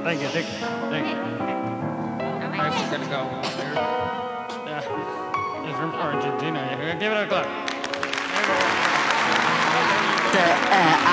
Thank you, thank you, thank you. I'm actually gonna go. Yeah, it's from Argentina. Give it a clap.